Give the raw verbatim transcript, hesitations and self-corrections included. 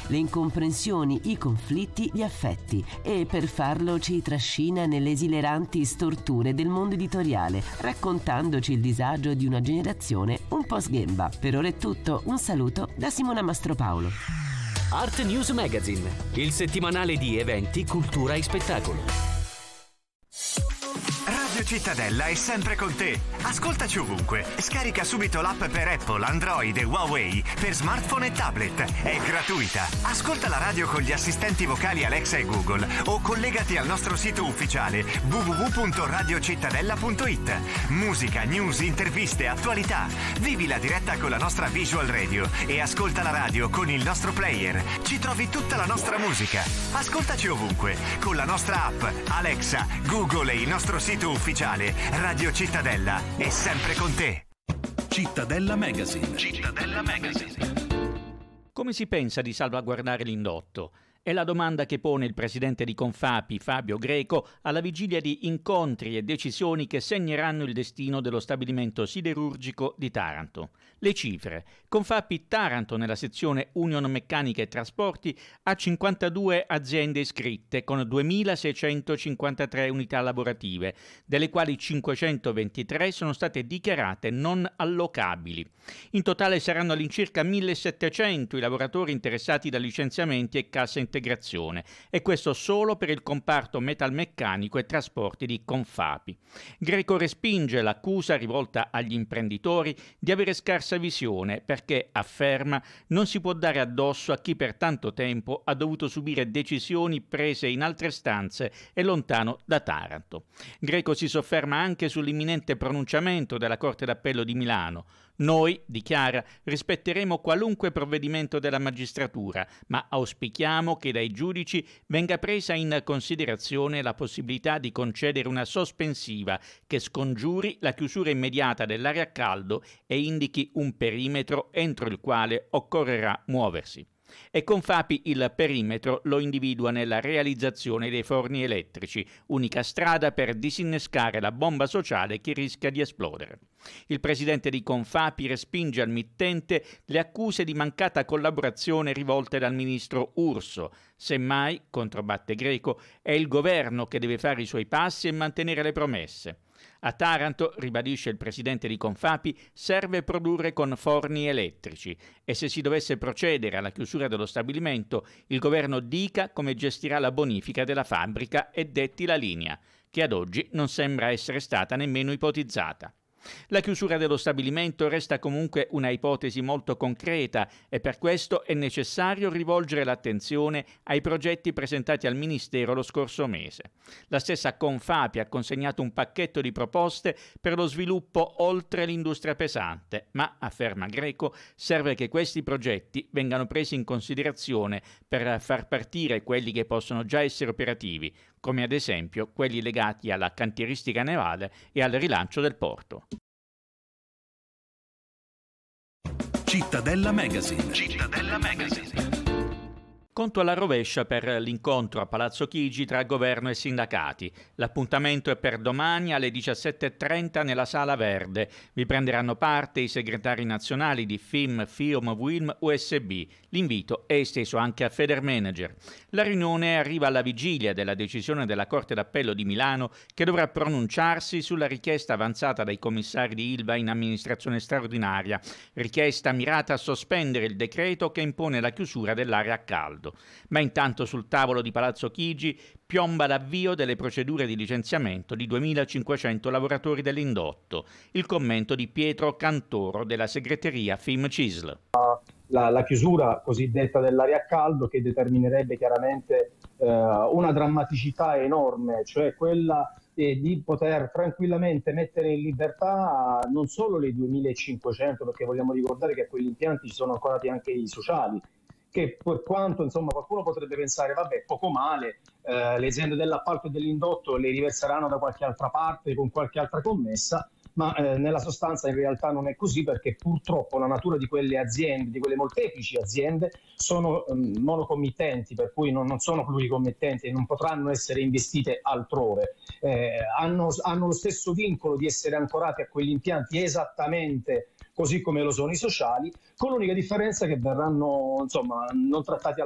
le incomprensioni, i conflitti, gli affetti, e per farlo ci trascina nelle esileranti storture del mondo editoriale, raccontandoci il disagio di una generazione un po' sghemba. Per ora è tutto, un saluto da Simona Mastropaolo. Art News Magazine, il settimanale di eventi, cultura e spettacolo. Radio Cittadella è sempre con te. Ascoltaci ovunque. Scarica subito l'app per Apple, Android e Huawei per smartphone e tablet. È gratuita. Ascolta la radio con gli assistenti vocali Alexa e Google o collegati al nostro sito ufficiale w w w punto radio cittadella punto i t. Musica, news, interviste, attualità. Vivi la diretta con la nostra Visual Radio e ascolta la radio con il nostro player. Ci trovi tutta la nostra musica. Ascoltaci ovunque con la nostra app, Alexa, Google e il nostro sito ufficiale. Radio Cittadella è sempre con te. Cittadella Magazine. Cittadella Magazine. Come si pensa di salvaguardare l'indotto? È la domanda che pone il presidente di Confapi, Fabio Greco, alla vigilia di incontri e decisioni che segneranno il destino dello stabilimento siderurgico di Taranto. Le cifre. Confapi Taranto, nella sezione Union Meccanica e Trasporti, ha cinquantadue aziende iscritte con duemilaseicentocinquantatré unità lavorative, delle quali cinquecentoventitré sono state dichiarate non allocabili. In totale saranno all'incirca millesettecento i lavoratori interessati da licenziamenti e cassa integrazione, e questo solo per il comparto metalmeccanico e trasporti di Confapi. Greco respinge l'accusa rivolta agli imprenditori di avere scarsa visione perché, afferma, non si può dare addosso a chi per tanto tempo ha dovuto subire decisioni prese in altre stanze e lontano da Taranto. Greco si sofferma anche sull'imminente pronunciamento della Corte d'Appello di Milano. Noi, dichiara, rispetteremo qualunque provvedimento della magistratura, ma auspichiamo che dai giudici venga presa in considerazione la possibilità di concedere una sospensiva che scongiuri la chiusura immediata dell'area a caldo e indichi un perimetro entro il quale occorrerà muoversi. E Confapi il perimetro lo individua nella realizzazione dei forni elettrici, unica strada per disinnescare la bomba sociale che rischia di esplodere. Il presidente di Confapi respinge al mittente le accuse di mancata collaborazione rivolte dal ministro Urso. Semmai, controbatte Greco, è il governo che deve fare i suoi passi e mantenere le promesse. A Taranto, ribadisce il presidente di Confapi, serve produrre con forni elettrici e se si dovesse procedere alla chiusura dello stabilimento, il governo dica come gestirà la bonifica della fabbrica e detti la linea, che ad oggi non sembra essere stata nemmeno ipotizzata. La chiusura dello stabilimento resta comunque una ipotesi molto concreta e per questo è necessario rivolgere l'attenzione ai progetti presentati al Ministero lo scorso mese. La stessa Confapi ha consegnato un pacchetto di proposte per lo sviluppo oltre l'industria pesante, ma, afferma Greco, serve che questi progetti vengano presi in considerazione per far partire quelli che possono già essere operativi, come ad esempio quelli legati alla cantieristica navale e al rilancio del porto. Cittadella Magazine. Cittadella Magazine. Conto alla rovescia per l'incontro a Palazzo Chigi tra governo e sindacati. L'appuntamento è per domani alle diciassette e trenta nella Sala Verde. Vi prenderanno parte i segretari nazionali di F I M, F I O M, U I L M, U S B. L'invito è esteso anche a Federmanager. La riunione arriva alla vigilia della decisione della Corte d'Appello di Milano che dovrà pronunciarsi sulla richiesta avanzata dai commissari di Ilva in amministrazione straordinaria, richiesta mirata a sospendere il decreto che impone la chiusura dell'area a caldo. Ma intanto sul tavolo di Palazzo Chigi piomba l'avvio delle procedure di licenziamento di duemilacinquecento lavoratori dell'indotto. Il commento di Pietro Cantoro della segreteria F I M C I S L. La, la chiusura cosiddetta dell'area a caldo che determinerebbe chiaramente eh, una drammaticità enorme, cioè quella eh, di poter tranquillamente mettere in libertà non solo le duemilacinquecento, perché vogliamo ricordare che a quegli impianti ci sono ancorati anche i sociali, che per quanto insomma qualcuno potrebbe pensare vabbè poco male, eh, le aziende dell'appalto e dell'indotto le riverseranno da qualche altra parte con qualche altra commessa, ma eh, nella sostanza in realtà non è così, perché purtroppo la natura di quelle aziende, di quelle molteplici aziende, sono um, monocommittenti, per cui non, non sono pluricommittenti e non potranno essere investite altrove. Eh, hanno, hanno lo stesso vincolo di essere ancorati a quegli impianti esattamente così come lo sono i sociali, con l'unica differenza che verranno insomma non trattati alla